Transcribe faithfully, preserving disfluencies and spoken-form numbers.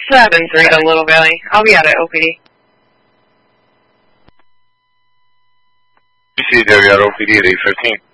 seven three to Little Valley. I'll be out at O P D. C W at O P D at eight fifteen.